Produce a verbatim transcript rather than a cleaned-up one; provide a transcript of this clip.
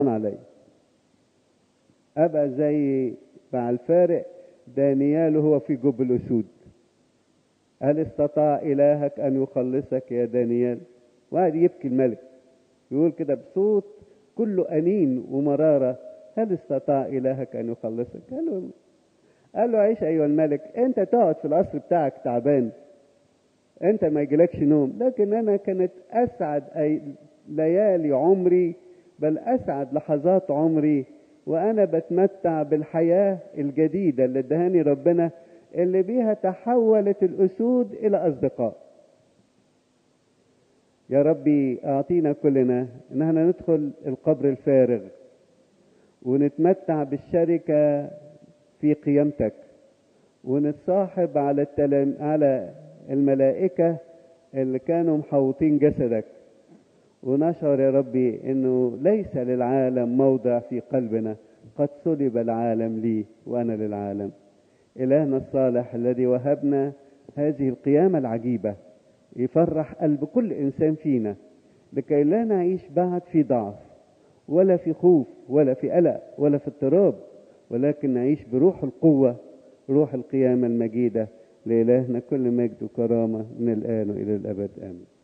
علي ابقى زي مع الفارق دانيال هو في جب الاسود. هل استطاع الهك ان يخلصك يا دانيال؟ وقعد يبكي الملك يقول كده بصوت كله انين ومراره، هل استطاع الهك ان يخلصك؟ قال له قال له عيش ايها الملك، انت تقعد في القصر بتاعك تعبان، انت ما يجيلكش نوم، لكن انا كانت اسعد أي ليالي عمري، بل اسعد لحظات عمري وانا بتمتع بالحياة الجديدة اللي ادهاني ربنا، اللي بيها تحولت الاسود الى اصدقاء. يا ربي اعطينا كلنا ان احنا ندخل القبر الفارغ ونتمتع بالشركة في قيامتك، ونتصاحب على التلام على الملائكة اللي كانوا محوطين جسدك، ونشعر يا ربي انه ليس للعالم موضع في قلبنا، قد صلب العالم لي وانا للعالم. الهنا الصالح الذي وهبنا هذه القيامة العجيبة يفرح قلب كل انسان فينا، لكي لا نعيش بعد في ضعف ولا في خوف ولا في قلق ولا في اضطراب، ولكن نعيش بروح القوة، روح القيامة المجيدة. لإلهنا كل مجد وكرامة من الآن وإلى الأبد، آمين.